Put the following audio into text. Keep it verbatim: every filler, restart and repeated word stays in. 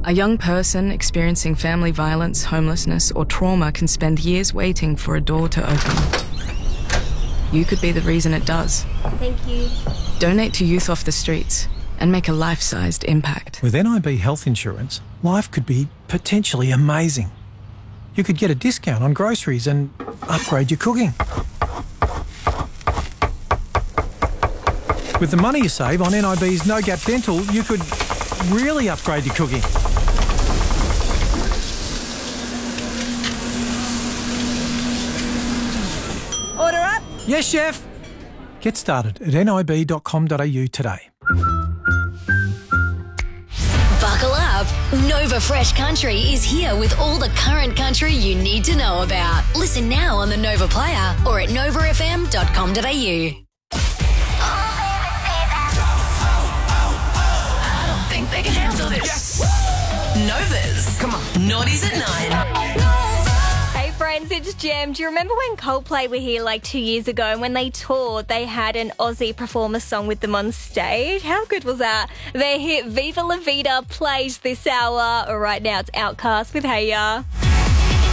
A young person experiencing family violence, homelessness, or trauma can spend years waiting for a door to open. You could be the reason it does. Thank you. Donate to Youth Off the Streets and make a life-sized impact. With N I B health insurance, life could be potentially amazing. You could get a discount on groceries and upgrade your cooking. With the money you save on N I B's No Gap Dental, you could really upgrade your cooking. Order up. Yes, chef. Get started at N I B dot com dot A U today. Buckle up. Nova Fresh Country is here with all the current country you need to know about. Listen now on the Nova Player or at nova f m dot com dot A U. I don't think they can handle this. Yes. Novas. Come on. Naughties at nine. Hey friends, it's Jem. Do you remember when Coldplay were here like two years ago and when they toured, they had an Aussie perform a song with them on stage? How good was that? Their hit Viva La Vida plays this hour. Right now it's Outcast with Hey Ya.